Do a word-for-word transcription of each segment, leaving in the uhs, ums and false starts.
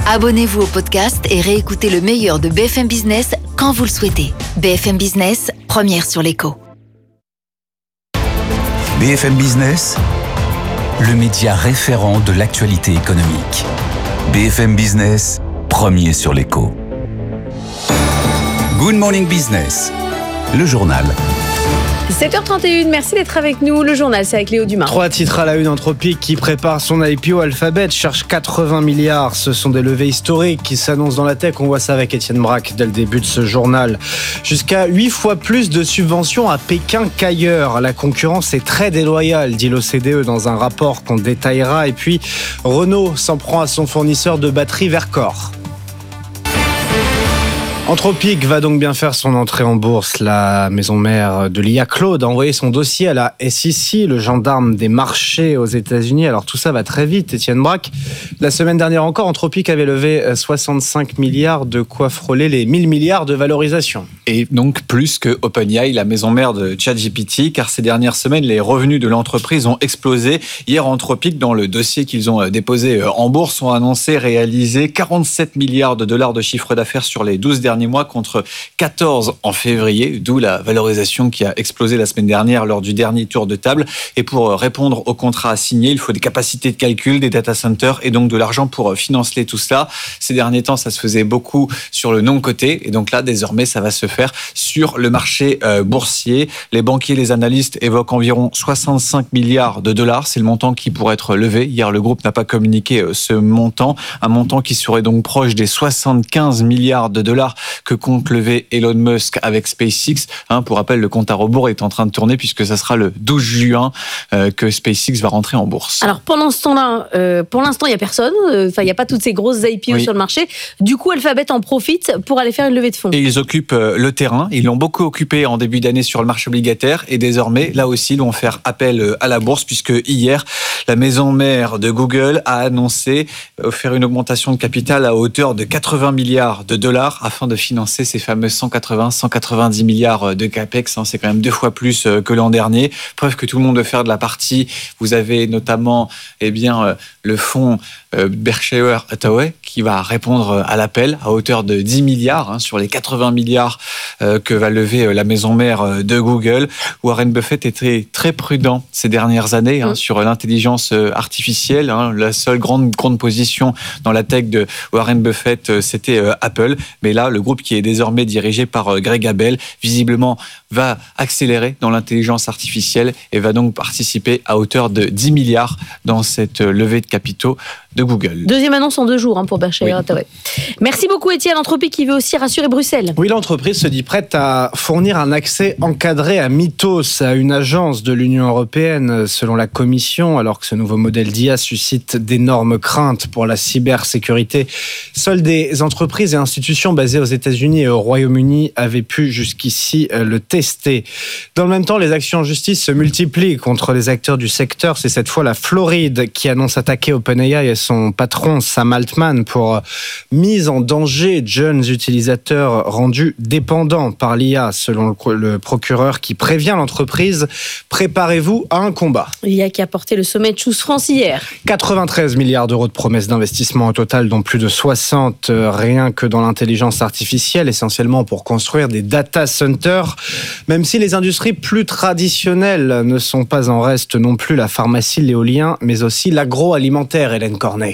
Abonnez-vous au podcast et réécoutez le meilleur de B F M Business quand vous le souhaitez. B F M Business, première sur l'écho. B F M Business, le média référent de l'actualité économique. B F M Business, premier sur l'écho. Good Morning Business, le journal. sept heures trente et une, merci d'être avec nous. Le journal, c'est avec Léo Dumas. Trois titres à la une. Anthropic qui prépare son I P O. Alphabet cherche quatre-vingts milliards. Ce sont des levées historiques qui s'annoncent dans la tech. On voit ça avec Étienne Braque dès le début de ce journal. Jusqu'à huit fois plus de subventions à Pékin qu'ailleurs. La concurrence est très déloyale, dit l'O C D E dans un rapport qu'on détaillera. Et puis, Renault s'en prend à son fournisseur de batteries Verkor. Anthropic va donc bien faire son entrée en bourse. La maison mère de l'I A Cloud a envoyé son dossier à la S E C, le gendarme des marchés aux États-Unis. Alors tout ça va très vite, Étienne Braque. La semaine dernière encore, Anthropic avait levé soixante-cinq milliards, de quoi frôler les mille milliards de valorisation. Et donc plus que OpenAI, la maison mère de ChatGPT, car ces dernières semaines, les revenus de l'entreprise ont explosé. Hier, Anthropic, dans le dossier qu'ils ont déposé en bourse, ont annoncé réaliser quarante-sept milliards de dollars de chiffre d'affaires sur les douze derniers mois contre quatorze en février, d'où la valorisation qui a explosé la semaine dernière lors du dernier tour de table. Et pour répondre aux contrats à signer, il faut des capacités de calcul, des data centers et donc de l'argent pour financer tout cela. Ces derniers temps, ça se faisait beaucoup sur le non-coté et donc là, désormais, ça va se faire sur le marché euh, boursier. Les banquiers, les analystes évoquent environ soixante-cinq milliards de dollars. C'est le montant qui pourrait être levé. Hier, le groupe n'a pas communiqué euh, ce montant, un montant qui serait donc proche des soixante-quinze milliards de dollars que compte lever Elon Musk avec SpaceX. Hein, pour rappel, le compte à rebours est en train de tourner puisque ça sera le douze juin euh, que SpaceX va rentrer en bourse. Alors pendant ce temps-là, euh, pour l'instant, il n'y a personne. Enfin, il n'y a pas toutes ces grosses I P O oui. sur le marché. Du coup, Alphabet en profite pour aller faire une levée de fonds. Et ils occupent euh, le terrain. Ils l'ont beaucoup occupé en début d'année sur le marché obligataire et désormais, là aussi, ils vont faire appel euh, à la bourse puisque hier, la maison mère de Google a annoncé euh, faire une augmentation de capital à hauteur de quatre-vingts milliards de dollars afin de financer ces fameux cent quatre-vingts à cent quatre-vingt-dix milliards de capex. Hein, c'est quand même deux fois plus euh, que l'an dernier. Preuve que tout le monde veut faire de la partie. Vous avez notamment eh bien, euh, le fonds euh, Berkshire Hathaway qui va répondre à l'appel à hauteur de dix milliards hein, sur les quatre-vingts milliards euh, que va lever euh, la maison mère de Google. Warren Buffett était très prudent ces dernières années hein, mmh. sur l'intelligence artificielle. Hein. La seule grande, grande position dans la tech de Warren Buffett, euh, c'était euh, Apple. Mais là, le groupe qui est désormais dirigé par euh, Greg Abel, visiblement va accélérer dans l'intelligence artificielle et va donc participer à hauteur de dix milliards dans cette euh, levée de capitaux de Google. Deuxième annonce en deux jours hein, pour Berkshire Hathaway. Oui. Merci beaucoup Étienne. Anthropic qui veut aussi rassurer Bruxelles. Oui, l'entreprise se dit prête à fournir un accès encadré à Mythos, à une agence de l'Union européenne, selon la Commission, alors que ce nouveau modèle d'I A suscite d'énormes craintes pour la cybersécurité. Seules des entreprises et institutions basées aux États-Unis et au Royaume-Uni avaient pu jusqu'ici le tester. Dans le même temps, les actions en justice se multiplient contre les acteurs du secteur. C'est cette fois la Floride qui annonce attaquer OpenAI et son patron Sam Altman pour mise en danger de jeunes utilisateurs rendus dépendants par l'I A, selon le procureur qui prévient l'entreprise. Préparez-vous à un combat. L'I A qui a porté le sommet de Choose France hier. quatre-vingt-treize milliards d'euros de promesses d'investissement au total, dont plus de soixante rien que dans l'intelligence artificielle, essentiellement pour construire des data centers. Même si les industries plus traditionnelles ne sont pas en reste non plus, la pharmacie, l'éolien, mais aussi l'agroalimentaire, Hélène Cornet.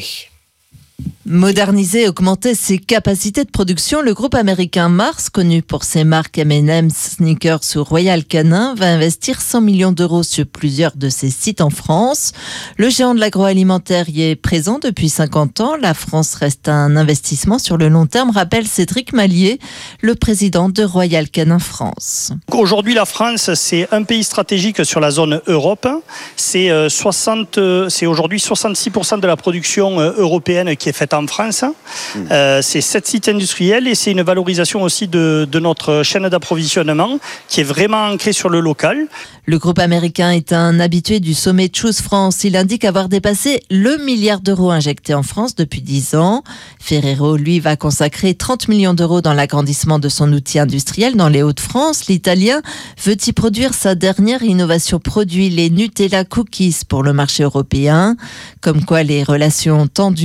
Moderniser et augmenter ses capacités de production, le groupe américain Mars, connu pour ses marques M and M's, Snickers ou Royal Canin, va investir cent millions d'euros sur plusieurs de ses sites en France. Le géant de l'agroalimentaire y est présent depuis cinquante ans. La France reste un investissement sur le long terme, rappelle Cédric Mallier, le président de Royal Canin France. Aujourd'hui, la France, c'est un pays stratégique sur la zone Europe. C'est, soixante, c'est aujourd'hui soixante-six pour cent de la production européenne qui est faite en France. Mmh. Euh, c'est sept sites industriels et c'est une valorisation aussi de, de notre chaîne d'approvisionnement qui est vraiment ancrée sur le local. Le groupe américain est un habitué du sommet Choose France. Il indique avoir dépassé le milliard d'euros injectés en France depuis dix ans. Ferrero, lui, va consacrer trente millions d'euros dans l'agrandissement de son outil industriel dans les Hauts-de-France. L'Italien veut y produire sa dernière innovation produit, les Nutella Cookies, pour le marché européen. Comme quoi les relations tendues avec la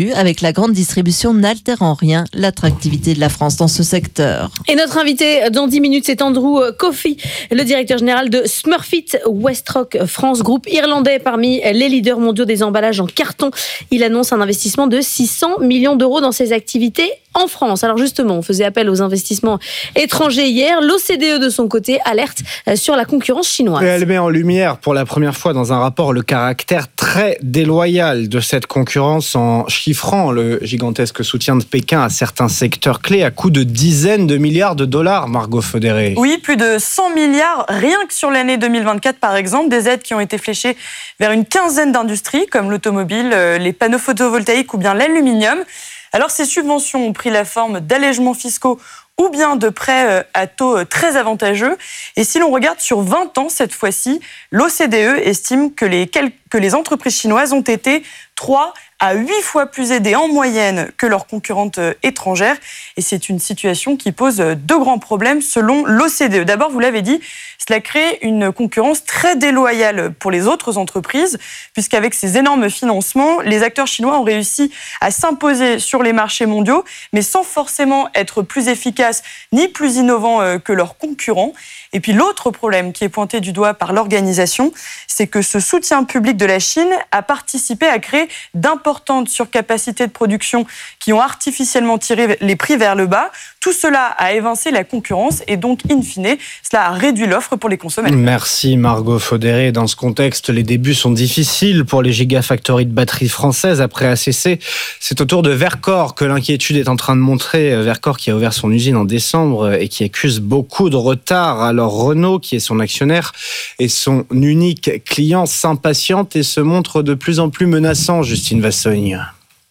la grande distribution n'altère en rien l'attractivité de la France dans ce secteur. Et notre invité dans dix minutes, c'est Andrew Coffey, le directeur général de Smurfit Westrock France, groupe irlandais parmi les leaders mondiaux des emballages en carton. Il annonce un investissement de six cents millions d'euros dans ses activités en France. Alors justement, on faisait appel aux investissements étrangers hier. L'O C D E de son côté alerte sur la concurrence chinoise. Et elle met en lumière pour la première fois dans un rapport le caractère très déloyal de cette concurrence en chiffrant le gigantesque soutien de Pékin à certains secteurs clés à coût de dizaines de milliards de dollars, Margot Fodéré. Oui, plus de cent milliards rien que sur l'année deux mille vingt-quatre par exemple, des aides qui ont été fléchées vers une quinzaine d'industries comme l'automobile, les panneaux photovoltaïques ou bien l'aluminium. Alors ces subventions ont pris la forme d'allègements fiscaux ou bien de prêts à taux très avantageux. Et si l'on regarde sur vingt ans, cette fois-ci, l'O C D E estime que les, que les entreprises chinoises ont été trois à huit fois plus aidées en moyenne que leurs concurrentes étrangères. Et c'est une situation qui pose deux grands problèmes selon l'O C D E. D'abord, vous l'avez dit, cela crée une concurrence très déloyale pour les autres entreprises, puisqu'avec ces énormes financements, les acteurs chinois ont réussi à s'imposer sur les marchés mondiaux, mais sans forcément être plus efficaces ni plus innovants que leurs concurrents. Et puis l'autre problème qui est pointé du doigt par l'organisation, c'est que ce soutien public de la Chine a participé à créer d'importantes surcapacités de production qui ont artificiellement tiré les prix vers le bas. Tout cela a évincé la concurrence et donc, in fine, cela a réduit l'offre pour les consommateurs. Merci Margot Fodéré. Dans ce contexte, les débuts sont difficiles pour les gigafactories de batteries françaises après A C C. C'est au tour de Verkor que l'inquiétude est en train de montrer. Verkor qui a ouvert son usine en décembre et qui accuse beaucoup de retard. Alors Renault, qui est son actionnaire et son unique client, s'impatiente et se montre de plus en plus menaçant, Justine Vassogne.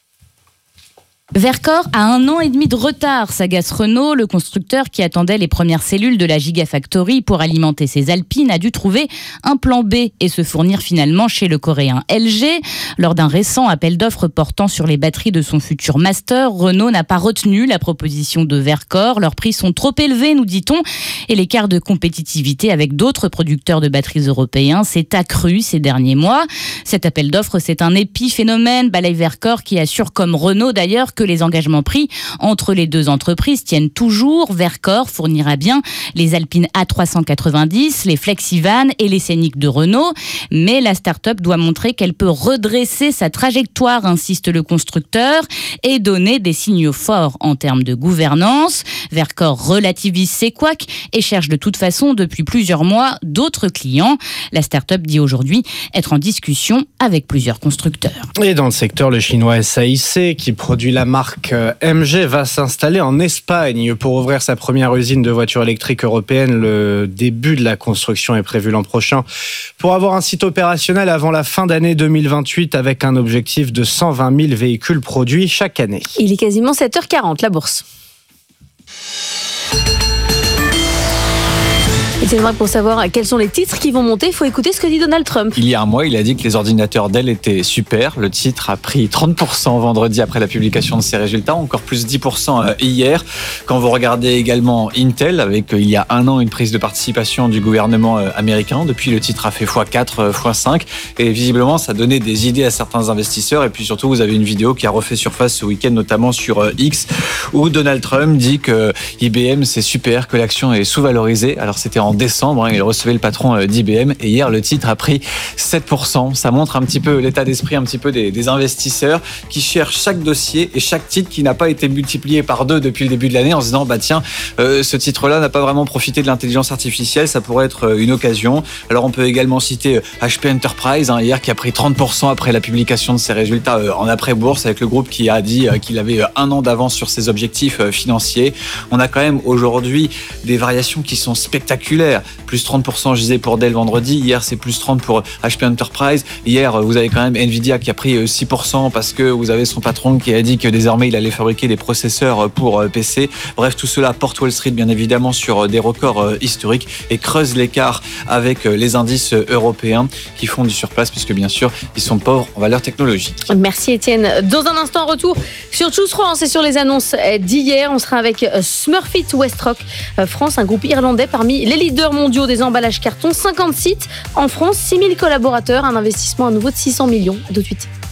Verkor a un an et demi de retard, s'agace Renault. Le constructeur qui attendait les premières cellules de la Gigafactory pour alimenter ses Alpines a dû trouver un plan B et se fournir finalement chez le coréen L G. Lors d'un récent appel d'offres portant sur les batteries de son futur Master, Renault n'a pas retenu la proposition de Verkor. Leurs prix sont trop élevés, nous dit-on, et l'écart de compétitivité avec d'autres producteurs de batteries européens s'est accru ces derniers mois. Cet appel d'offres, c'est un épiphénomène, balaye Verkor qui assure, comme Renault d'ailleurs, que les engagements pris entre les deux entreprises tiennent toujours. Verkor fournira bien les Alpine A trois cent quatre-vingt-dix, les Flexivan et les Scénic de Renault. Mais la start-up doit montrer qu'elle peut redresser sa trajectoire, insiste le constructeur, et donner des signaux forts en termes de gouvernance. Verkor relativise ses couacs et cherche de toute façon depuis plusieurs mois d'autres clients. La start-up dit aujourd'hui être en discussion avec plusieurs constructeurs. Et dans le secteur, le chinois S A I C, qui produit la marque M G, va s'installer en Espagne pour ouvrir sa première usine de voitures électriques européennes. Le début de la construction est prévu l'an prochain pour avoir un site opérationnel avant la fin d'année deux mille vingt-huit avec un objectif de cent vingt mille véhicules produits chaque année. Il est quasiment sept heures quarante, la bourse. Et c'est vrai, pour savoir quels sont les titres qui vont monter, il faut écouter ce que dit Donald Trump. Il y a un mois, il a dit que les ordinateurs Dell étaient super. Le titre a pris trente pour cent vendredi après la publication de ses résultats, encore plus dix pour cent hier. Quand vous regardez également Intel, avec il y a un an une prise de participation du gouvernement américain, depuis le titre a fait fois quatre, fois cinq. Et visiblement, ça donnait des idées à certains investisseurs. Et puis surtout, vous avez une vidéo qui a refait surface ce week-end, notamment sur X, où Donald Trump dit que I B M c'est super, que l'action est sous-valorisée. Alors c'était en décembre, hein, il recevait le patron d'I B M et hier le titre a pris sept pour cent. Ça montre un petit peu l'état d'esprit un petit peu des, des investisseurs qui cherchent chaque dossier et chaque titre qui n'a pas été multiplié par deux depuis le début de l'année en se disant bah tiens euh, ce titre-là n'a pas vraiment profité de l'intelligence artificielle, ça pourrait être une occasion. Alors on peut également citer H P Enterprise hein, hier qui a pris trente pour cent après la publication de ses résultats euh, en après-bourse avec le groupe qui a dit euh, qu'il avait un an d'avance sur ses objectifs euh, financiers. On a quand même aujourd'hui des variations qui sont spectaculaires. Plus trente pour cent, je disais, pour Dell vendredi. Hier, c'est plus trente pour H P Enterprise. Hier, vous avez quand même Nvidia qui a pris six pour cent parce que vous avez son patron qui a dit que désormais, il allait fabriquer des processeurs pour P C. Bref, tout cela porte Wall Street, bien évidemment, sur des records historiques et creuse l'écart avec les indices européens qui font du surplace puisque, bien sûr, ils sont pauvres en valeur technologique. Merci Étienne. Dans un instant, retour sur Choose France et sur les annonces d'hier. On sera avec Smurfit Westrock France, un groupe irlandais parmi les leaders mondiaux des emballages carton. cinquante sites en France, six mille collaborateurs, un investissement à nouveau de six cents millions. À tout de suite.